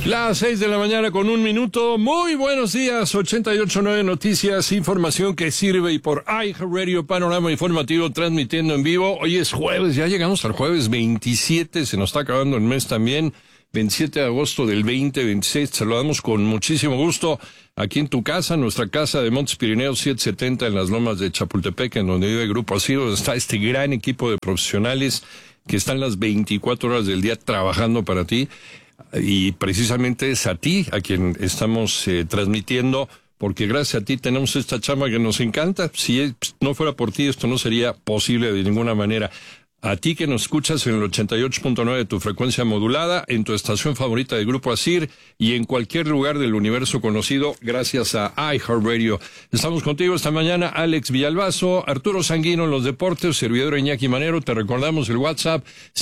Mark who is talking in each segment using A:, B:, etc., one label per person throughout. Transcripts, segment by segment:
A: Las 6 de la mañana con 1 minuto. Muy buenos días. 88.9 Noticias, información que sirve, y por iHeartRadio, panorama informativo transmitiendo en vivo. Hoy es jueves, ya llegamos al jueves 27, se nos está acabando el mes también. 27 de agosto del 2026. Te saludamos con muchísimo gusto aquí en tu casa, nuestra casa de Montes Pirineos 770 en las Lomas de Chapultepec, en donde vive Grupo Asir. Está este gran equipo de profesionales que están las 24 horas del día trabajando para ti. Y precisamente es a ti a quien estamos transmitiendo, porque gracias a ti tenemos esta chamba que nos encanta. Si no fuera por ti, esto no sería posible de ninguna manera. A ti que nos escuchas en el 88.9 de tu frecuencia modulada, en tu estación favorita de Grupo Asir y en cualquier lugar del universo conocido, gracias a iHeartRadio. Estamos contigo esta mañana, Alex Villalbazo, Arturo Sanguino en los deportes, servidor Iñaki Manero. Te recordamos el WhatsApp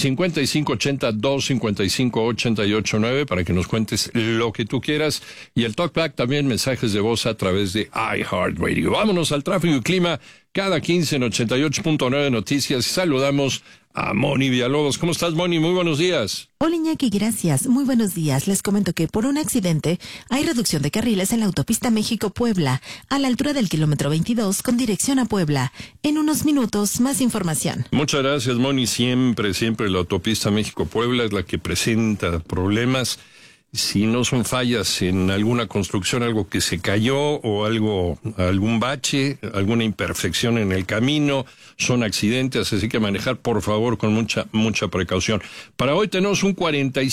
A: 5580-255-889 para que nos cuentes lo que tú quieras, y el TalkBack también, mensajes de voz a través de iHeartRadio. Vámonos al tráfico y clima cada 15 en 88.9 Noticias. Saludamos a Moni Villalobos. ¿Cómo estás, Moni? Muy buenos días.
B: Hola, Iñaki, gracias. Muy buenos días. Les comento que por un accidente hay reducción de carriles en la autopista México-Puebla, a la altura del kilómetro 22 con dirección a Puebla. En unos minutos, más información.
A: Muchas gracias, Moni. Siempre la autopista México-Puebla es la que presenta problemas. Si no son fallas en alguna construcción, algo que se cayó o algún bache, alguna imperfección en el camino, son accidentes, así que manejar, por favor, con mucha precaución. Para hoy tenemos un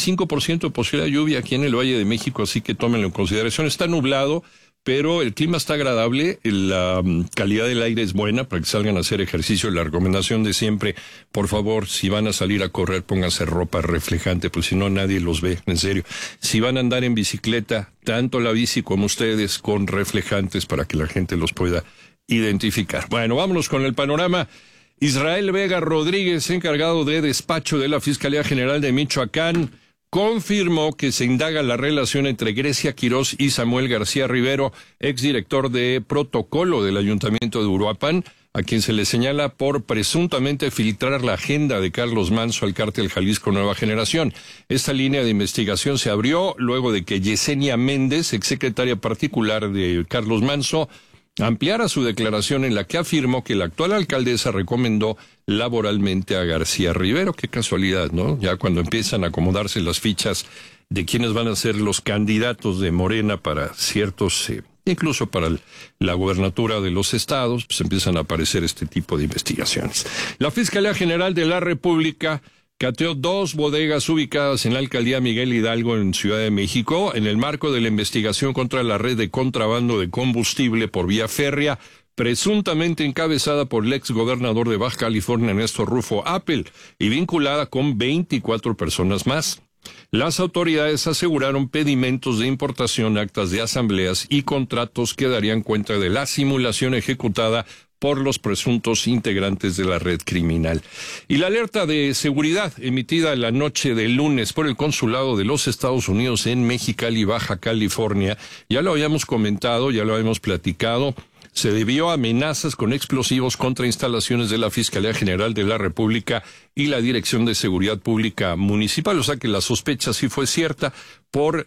A: 45% de posibilidad de lluvia aquí en el Valle de México, así que tómenlo en consideración. Está nublado, pero el clima está agradable, la calidad del aire es buena para que salgan a hacer ejercicio. La recomendación de siempre, por favor, si van a salir a correr, pónganse ropa reflejante, pues si no nadie los ve, en serio. Si van a andar en bicicleta, tanto la bici como ustedes, con reflejantes para que la gente los pueda identificar. Bueno, vámonos con el panorama. Israel Vega Rodríguez, encargado de despacho de la Fiscalía General de Michoacán, confirmó que se indaga la relación entre Grecia Quirós y Samuel García Rivero, exdirector de protocolo del Ayuntamiento de Uruapan, a quien se le señala por presuntamente filtrar la agenda de Carlos Manso al cártel Jalisco Nueva Generación. Esta línea de investigación se abrió luego de que Yesenia Méndez, exsecretaria particular de Carlos Manso, ampliara su declaración en la que afirmó que la actual alcaldesa recomendó laboralmente a García Rivero. Qué casualidad, ¿no? Ya cuando empiezan a acomodarse las fichas de quiénes van a ser los candidatos de Morena para ciertos, incluso para la gobernatura de los estados, pues empiezan a aparecer este tipo de investigaciones. La Fiscalía General de la República cateó 2 bodegas ubicadas en la alcaldía Miguel Hidalgo en Ciudad de México en el marco de la investigación contra la red de contrabando de combustible por vía férrea, presuntamente encabezada por el ex gobernador de Baja California, Néstor Rufo Appel, y vinculada con 24 personas más. Las autoridades aseguraron pedimentos de importación, actas de asambleas y contratos que darían cuenta de la simulación ejecutada por los presuntos integrantes de la red criminal. Y la alerta de seguridad emitida la noche del lunes por el Consulado de los Estados Unidos en Mexicali, Baja California, ya lo habíamos comentado, ya lo habíamos platicado, se debió a amenazas con explosivos contra instalaciones de la Fiscalía General de la República y la Dirección de Seguridad Pública Municipal. O sea que la sospecha sí fue cierta por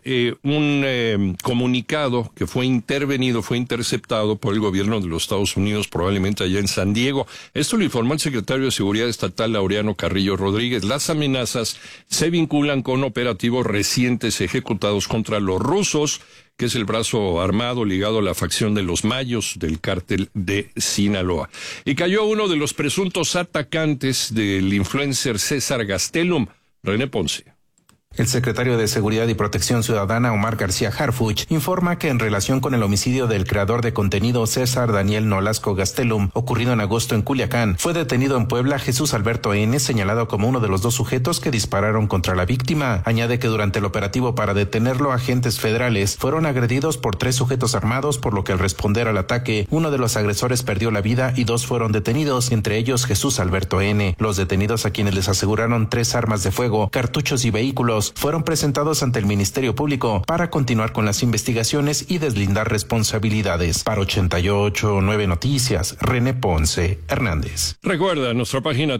A: un comunicado que fue interceptado por el gobierno de los Estados Unidos, probablemente allá en San Diego. Esto lo informó el secretario de Seguridad Estatal, Laureano Carrillo Rodríguez. Las amenazas se vinculan con operativos recientes ejecutados contra los rusos, que es el brazo armado ligado a la facción de los Mayos del cártel de Sinaloa. Y cayó uno de los presuntos atacantes del influencer César Gastelum, René Ponce.
C: El secretario de Seguridad y Protección Ciudadana, Omar García Harfuch, informa que en relación con el homicidio del creador de contenido César Daniel Nolasco Gastelum, ocurrido en agosto en Culiacán, fue detenido en Puebla Jesús Alberto N., señalado como uno de los 2 sujetos que dispararon contra la víctima. Añade que durante el operativo para detenerlo, agentes federales fueron agredidos por 3 sujetos armados, por lo que al responder al ataque, uno de los agresores perdió la vida y 2 fueron detenidos, entre ellos Jesús Alberto N. Los detenidos, a quienes les aseguraron 3 armas de fuego, cartuchos y vehículos, hechos fueron presentados ante el Ministerio Público para continuar con las investigaciones y deslindar responsabilidades. Para 88.9 Noticias, René Ponce Hernández.
A: Recuerda, nuestra página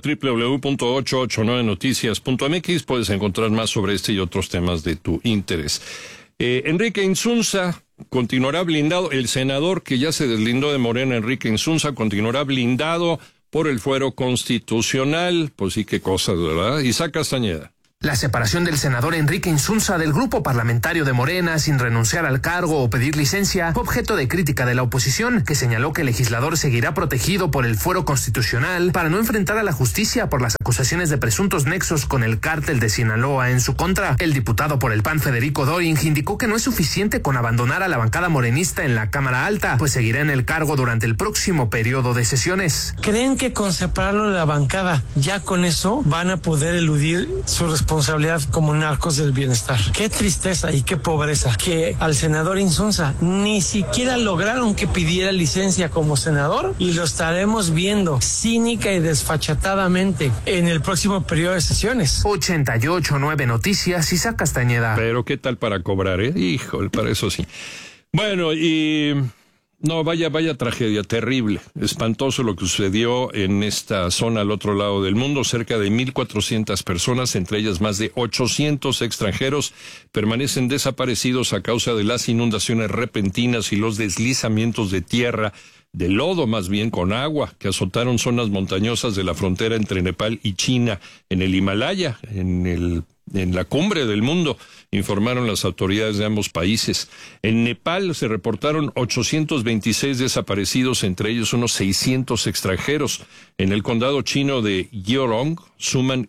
A: www.889noticias.mx puedes encontrar más sobre este y otros temas de tu interés. Enrique Insunza continuará blindado. El senador que ya se deslindó de Morena, Enrique Insunza, continuará blindado por el fuero constitucional. Pues sí, qué cosas, ¿verdad? Isaac Castañeda.
D: La separación del senador Enrique Insunza del grupo parlamentario de Morena sin renunciar al cargo o pedir licencia fue objeto de crítica de la oposición, que señaló que el legislador seguirá protegido por el fuero constitucional para no enfrentar a la justicia por las acusaciones de presuntos nexos con el cártel de Sinaloa en su contra. El diputado por el PAN Federico Doring indicó que no es suficiente con abandonar a la bancada morenista en la Cámara Alta, pues seguirá en el cargo durante el próximo periodo de sesiones.
E: ¿Creen que con separarlo de la bancada ya con eso van a poder eludir su responsabilidad como narcos del bienestar? Qué tristeza y qué pobreza que al senador Insunza ni siquiera lograron que pidiera licencia como senador, y lo estaremos viendo cínica y desfachatadamente en el próximo periodo de sesiones.
D: 88.9 Noticias, Isaac Castañeda.
A: Pero qué tal para cobrar, Híjole, para eso sí. Bueno, y no, vaya tragedia, terrible, espantoso lo que sucedió en esta zona al otro lado del mundo. Cerca de 1,400 personas, entre ellas más de 800 extranjeros, permanecen desaparecidos a causa de las inundaciones repentinas y los deslizamientos de tierra, de lodo más bien, con agua, que azotaron zonas montañosas de la frontera entre Nepal y China, en el Himalaya, en la cumbre del mundo, informaron las autoridades de ambos países. En Nepal se reportaron 826 desaparecidos, entre ellos unos 600 extranjeros. En el condado chino de Gyeongsang suman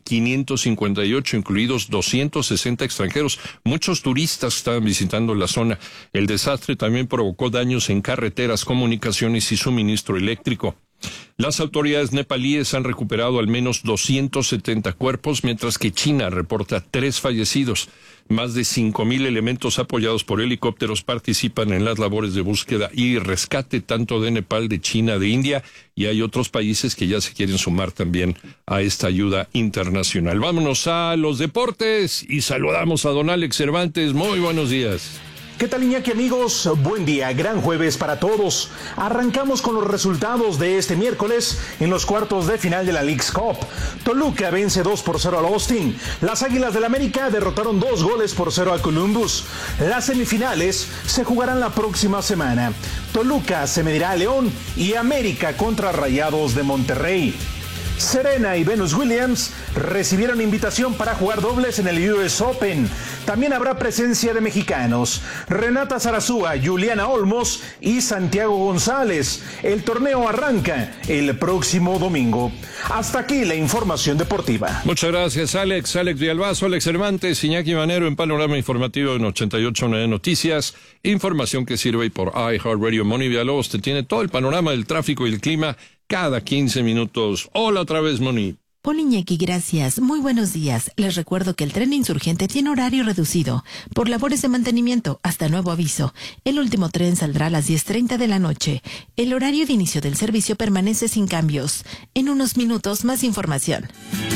A: 558, incluidos 260 extranjeros. Muchos turistas estaban visitando la zona. El desastre también provocó daños en carreteras, comunicaciones y suministro eléctrico. Las autoridades nepalíes han recuperado al menos 270 cuerpos, mientras que China reporta 3 fallecidos. Más de 5,000 elementos apoyados por helicópteros participan en las labores de búsqueda y rescate, tanto de Nepal, de China, de India, y hay otros países que ya se quieren sumar también a esta ayuda internacional. Vámonos a los deportes y saludamos a don Alex Cervantes. Muy buenos días.
F: ¿Qué tal, Iñaki, amigos? Buen día, gran jueves para todos. Arrancamos con los resultados de este miércoles en los cuartos de final de la Leagues Cup. Toluca vence 2-0 al Austin. Las Águilas del América derrotaron 2-0 a Columbus. Las semifinales se jugarán la próxima semana. Toluca se medirá a León y América contra Rayados de Monterrey. Serena y Venus Williams recibieron invitación para jugar dobles en el US Open. También habrá presencia de mexicanos: Renata Zarazúa, Juliana Olmos y Santiago González. El torneo arranca el próximo domingo. Hasta aquí la información deportiva.
A: Muchas gracias, Alex. Alex Villalbazo, Alex Cervantes, Iñaki Manero en Panorama Informativo en 88.9 Noticias. Información que sirve por iHeartRadio. Moni Villalobos te tiene todo el panorama del tráfico y el clima cada 15 minutos. Hola otra vez, Moni.
B: Hola, Iñaki, gracias. Muy buenos días. Les recuerdo que el tren Insurgente tiene horario reducido por labores de mantenimiento hasta nuevo aviso. El último tren saldrá a las 10:30 de la noche. El horario de inicio del servicio permanece sin cambios. En unos minutos, más información.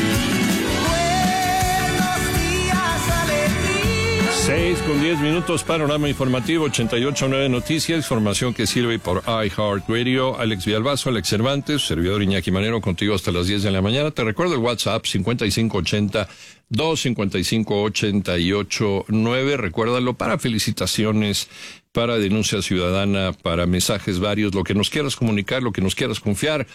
A: 6:10, Panorama Informativo 88.9 Noticias, información que sirve por iHeartRadio. Alex Villalbazo, Alex Cervantes, servidor Iñaki Manero, contigo hasta las 10 de la mañana. Te recuerdo el WhatsApp 5580-255-889. Recuérdalo para felicitaciones, para denuncia ciudadana, para mensajes varios, lo que nos quieras comunicar, lo que nos quieras confiar,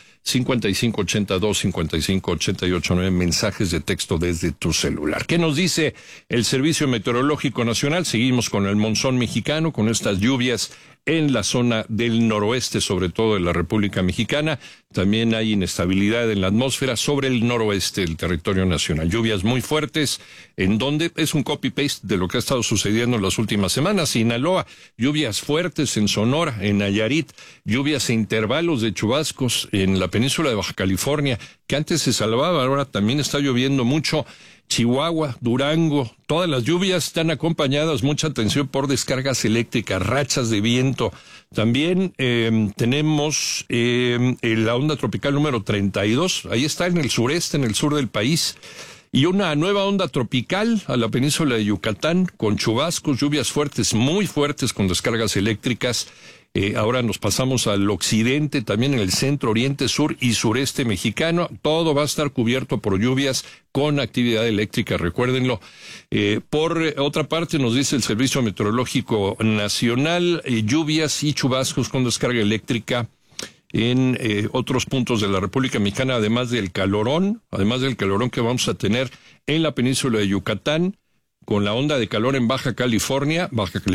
A: 5580-255-889, mensajes de texto desde tu celular. ¿Qué nos dice el Servicio Meteorológico Nacional? Seguimos con el monzón mexicano, con estas lluvias en la zona del noroeste, sobre todo de la República Mexicana. También hay inestabilidad en la atmósfera sobre el noroeste del territorio nacional. Lluvias muy fuertes, en donde es un copy-paste de lo que ha estado sucediendo en las últimas semanas. Sinaloa, lluvias fuertes en Sonora, en Nayarit, lluvias e intervalos de chubascos en la península de Baja California, que antes se salvaba, ahora también está lloviendo mucho. Chihuahua, Durango, todas las lluvias están acompañadas, mucha atención, por descargas eléctricas, rachas de viento. También tenemos la onda tropical número 32, ahí está en el sureste, en el sur del país. Y una nueva onda tropical a la península de Yucatán, con chubascos, lluvias fuertes, muy fuertes, con descargas eléctricas. Ahora nos pasamos al occidente, también en el centro, oriente, sur y sureste mexicano. Todo va a estar cubierto por lluvias con actividad eléctrica, recuérdenlo. Por otra parte, nos dice el Servicio Meteorológico Nacional, lluvias y chubascos con descarga eléctrica en otros puntos de la República Mexicana, además del calorón que vamos a tener en la península de Yucatán, con la onda de calor en Baja California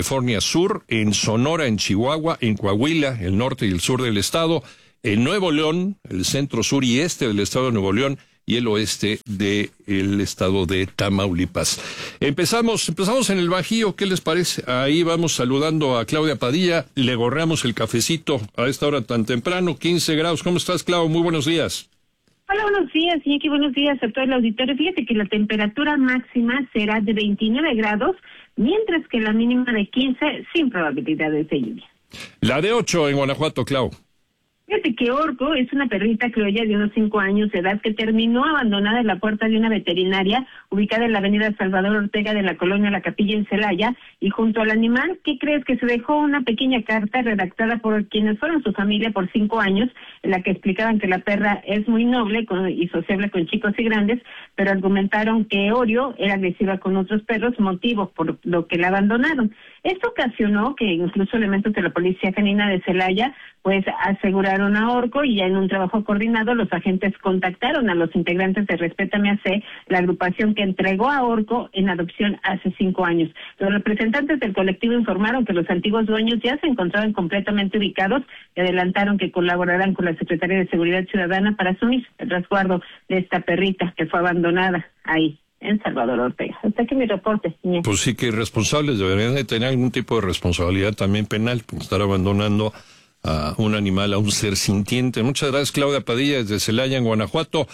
A: Sur, en Sonora, en Chihuahua, en Coahuila, el norte y el sur del estado, en Nuevo León, el centro, sur y este del estado de Nuevo León, y el oeste del estado de Tamaulipas. Empezamos en el Bajío, ¿qué les parece? Ahí vamos saludando a Claudia Padilla, le gorreamos el cafecito a esta hora tan temprano, 15 grados. ¿Cómo estás, Clau? Muy buenos días.
G: Hola, buenos días, Iñaki, buenos días a todo el auditorio. Fíjate que la temperatura máxima será de 29 grados, mientras que la mínima de 15, sin probabilidades de lluvia.
A: La de 8 en Guanajuato, Clau.
G: Fíjate que Orco es una perrita criolla de unos 5 años de edad que terminó abandonada en la puerta de una veterinaria ubicada en la avenida Salvador Ortega de la colonia La Capilla en Celaya, y junto al animal, ¿qué crees? Que se dejó una pequeña carta redactada por quienes fueron su familia por 5 años, en la que explicaban que la perra es muy noble y sociable con chicos y grandes, pero argumentaron que Oreo era agresiva con otros perros, motivo por lo que la abandonaron. Esto ocasionó que incluso elementos de la Policía Canina de Celaya pues aseguraron a Orco, y ya en un trabajo coordinado los agentes contactaron a los integrantes de Respétame AC, la agrupación que entregó a Orco en adopción hace 5 años. Los representantes del colectivo informaron que los antiguos dueños ya se encontraban completamente ubicados y adelantaron que colaborarán con la Secretaría de Seguridad Ciudadana para asumir el resguardo de esta perrita que fue abandonada ahí en Salvador Ortega. Hasta aquí mi reporte, señor.
A: Pues sí, que responsables deberían de tener algún tipo de responsabilidad también penal por estar abandonando a un animal, a un ser sintiente. Muchas gracias, Claudia Padilla, desde Celaya, en Guanajuato.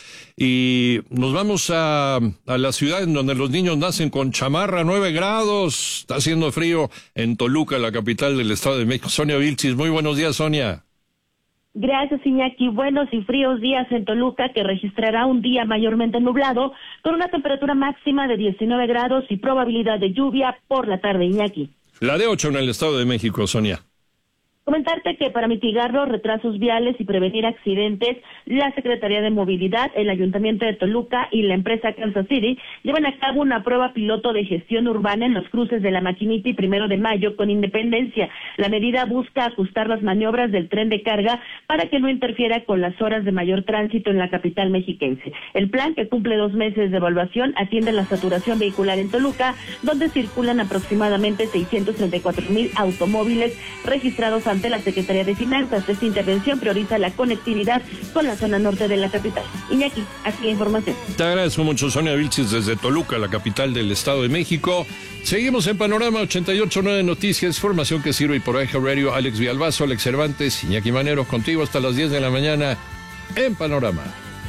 A: Y nos vamos a la ciudad en donde los niños nacen con chamarra, 9 grados. Está haciendo frío en Toluca, la capital del Estado de México. Sonia Vilchis, muy buenos días, Sonia.
H: Gracias, Iñaki. Buenos y fríos días en Toluca, que registrará un día mayormente nublado, con una temperatura máxima de 19 grados y probabilidad de lluvia por la tarde, Iñaki.
A: La de 8 en el Estado de México, Sonia.
H: Comentarte que para mitigar los retrasos viales y prevenir accidentes, la Secretaría de Movilidad, el Ayuntamiento de Toluca y la empresa Kansas City llevan a cabo una prueba piloto de gestión urbana en los cruces de La Maquinita y 1 de Mayo con Independencia. La medida busca ajustar las maniobras del tren de carga para que no interfiera con las horas de mayor tránsito en la capital mexiquense. El plan, que cumple 2 meses de evaluación, atiende la saturación vehicular en Toluca, donde circulan aproximadamente 634,000 automóviles registrados ante la Secretaría de Finanzas. Esta intervención prioriza la conectividad con la zona norte de la capital. Iñaki, aquí la información.
A: Te agradezco mucho, Sonia Vilchis, desde Toluca, la capital del Estado de México. Seguimos en Panorama 88.9 Noticias, información que sirve por Eje Radio. Alex Villalbazo, Alex Cervantes, Iñaki Manero, contigo hasta las 10 de la mañana en Panorama.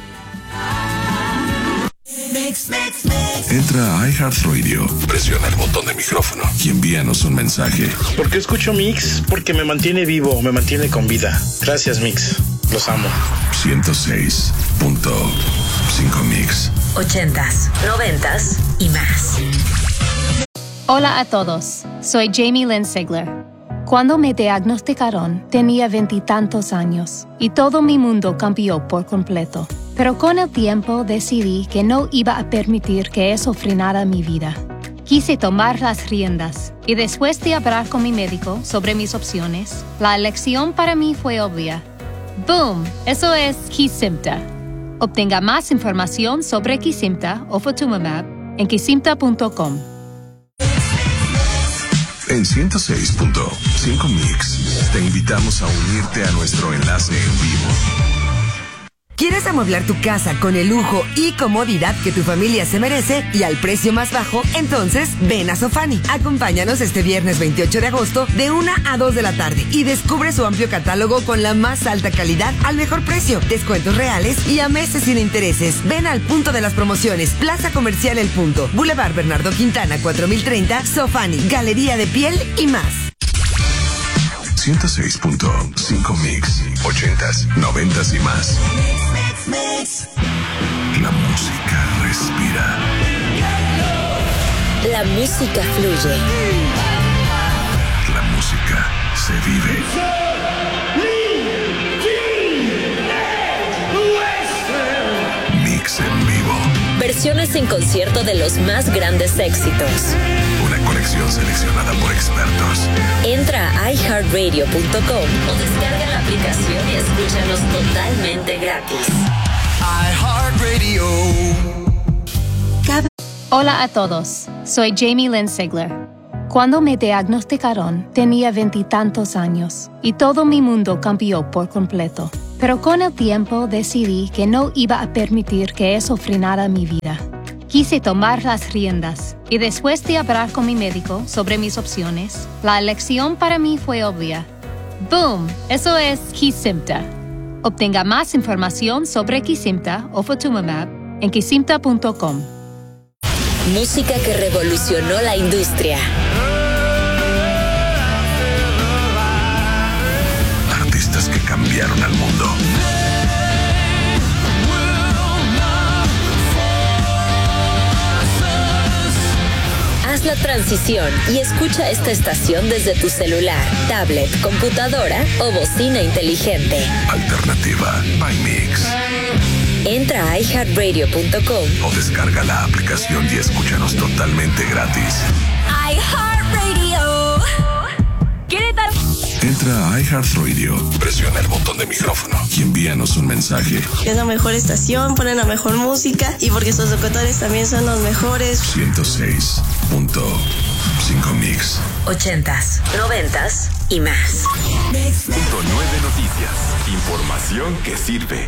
I: Entra a iHeartRadio, presiona el botón de micrófono y envíanos un mensaje.
J: ¿Por qué escucho Mix? Porque me mantiene vivo, me mantiene con vida. Gracias, Mix. Los amo.
I: 106.5 Mix.
K: 80s, 90s y más.
L: Hola a todos. Soy Jamie Lynn Sigler. Cuando me diagnosticaron, tenía 20 y tantos años y todo mi mundo cambió por completo. Pero con el tiempo decidí que no iba a permitir que eso frenara mi vida. Quise tomar las riendas y después de hablar con mi médico sobre mis opciones, la elección para mí fue obvia. ¡Boom! Eso es Kesimpta. Obtenga más información sobre Kesimpta o Ofatumumab en kesimpta.com.
I: En 106.5 Mix te invitamos a unirte a nuestro enlace en vivo.
K: ¿Quieres amueblar tu casa con el lujo y comodidad que tu familia se merece y al precio más bajo? Entonces, ven a Sofani. Acompáñanos este viernes 28 de agosto de 1 a 2 de la tarde y descubre su amplio catálogo con la más alta calidad al mejor precio, descuentos reales y a meses sin intereses. Ven al punto de las promociones, Plaza Comercial El Punto, Boulevard Bernardo Quintana 4030, Sofani, Galería de Piel y más.
I: 106.5 Mix, 80s, 90s y más. La música respira. respira.
M: La música fluye.
I: La música se vive. Mix en vivo.
M: Versiones en concierto de los más grandes éxitos.
I: Una colección seleccionada por expertos.
M: Entra a iHeartRadio.com o descarga la aplicación y escúchanos totalmente gratis.
N: iHeartRadio.
L: Hola a todos, soy Jamie Lynn Sigler. Cuando me diagnosticaron, tenía 20 y tantos años y todo mi mundo cambió por completo. Pero con el tiempo decidí que no iba a permitir que eso frenara mi vida. Quise tomar las riendas y después de hablar con mi médico sobre mis opciones, la elección para mí fue obvia. ¡Boom! Eso es Kesimpta. Obtenga más información sobre Kesimpta o Ofatumumab en kesimpta.com.
M: Música que revolucionó la industria.
I: Artistas que cambiaron al mundo.
M: Haz la transición y escucha esta estación desde tu celular, tablet, computadora o bocina inteligente.
I: Alternativa by Mix.
M: Entra a iHeartRadio.com
I: o descarga la aplicación y escúchanos totalmente gratis.
M: iHeartRadio. Querétaro.
I: Entra a iHeartRadio, presiona el botón de micrófono y envíanos un mensaje.
O: Es la mejor estación, ponen la mejor música y porque sus locutores también son los mejores.
I: 106.5 Mix.
M: 80s, 90s y más.
P: .9 Noticias. Información que sirve.